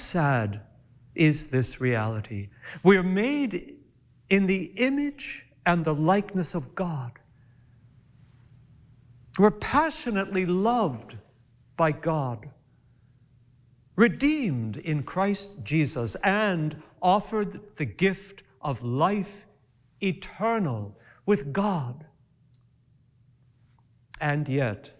sad is this reality? We're made in the image and the likeness of God. We're passionately loved by God, redeemed in Christ Jesus, and offered the gift of life eternal with God. And yet,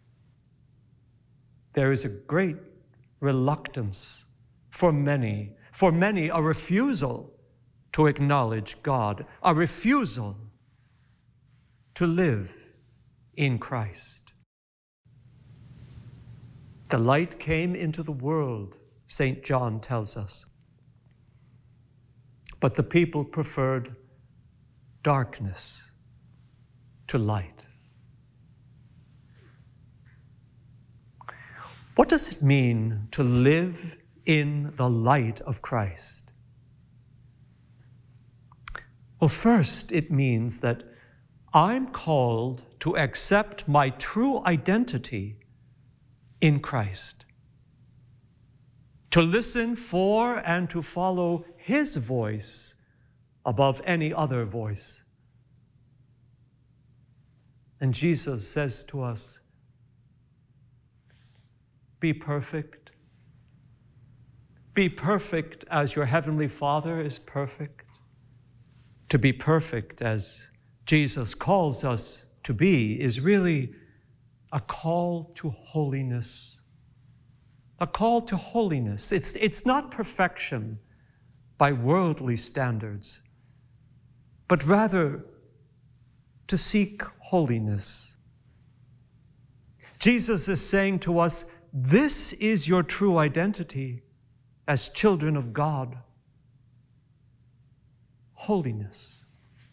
there is a great reluctance for many, a refusal to acknowledge God, a refusal to live in Christ. The light came into the world, St. John tells us, but the people preferred darkness to light. What does it mean to live in the light of Christ? Well, first, it means that I'm called to accept my true identity in Christ, to listen for and to follow His voice above any other voice. And Jesus says to us, be perfect. Be perfect as your heavenly Father is perfect. To be perfect as Jesus calls us to be is really a call to holiness. A call to holiness. It's not perfection by worldly standards, but rather to seek holiness. Jesus is saying to us, this is your true identity as children of God. Holiness.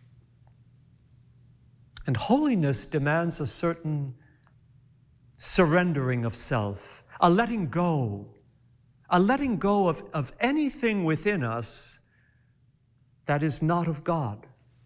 And holiness demands a certain surrendering of self, a letting go of anything within us that is not of God,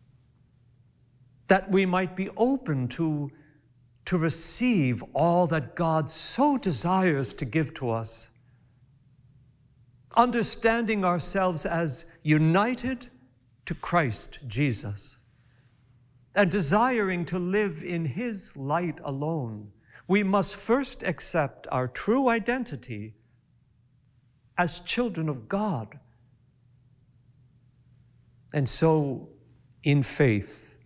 that we might be open to receive all that God so desires to give to us, understanding ourselves as united to Christ Jesus, and desiring to live in His light alone. We must first accept our true identity as children of God. And so, in faith,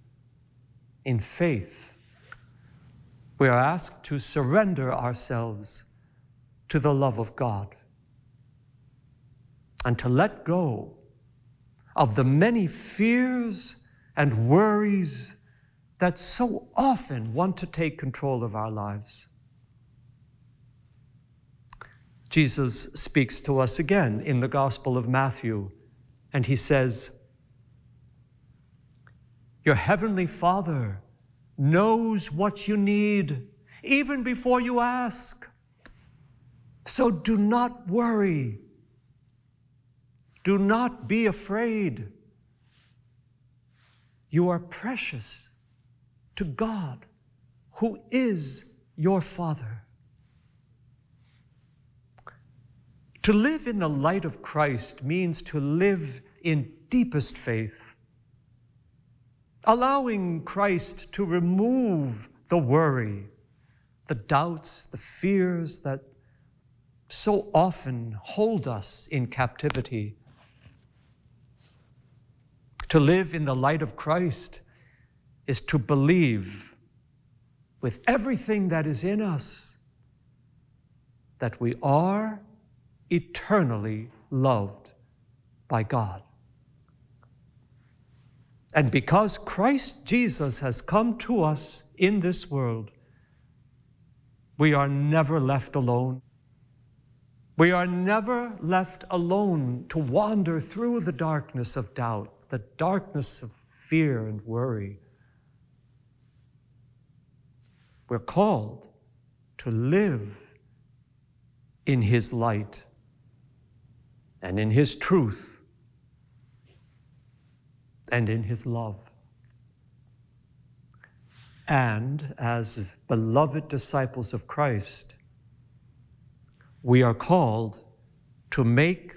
we are asked to surrender ourselves to the love of God and to let go of the many fears and worries that so often want to take control of our lives. Jesus speaks to us again in the Gospel of Matthew, and He says, your heavenly Father knows what you need even before you ask. So do not worry. Do not be afraid. You are precious to God, who is your Father. To live in the light of Christ means to live in deepest faith, allowing Christ to remove the worry, the doubts, the fears that so often hold us in captivity. To live in the light of Christ is to believe with everything that is in us that we are eternally loved by God. And because Christ Jesus has come to us in this world, we are never left alone. We are never left alone to wander through the darkness of doubt, the darkness of fear and worry. We're called to live in His light and in His truth and in His love. And as beloved disciples of Christ, we are called to make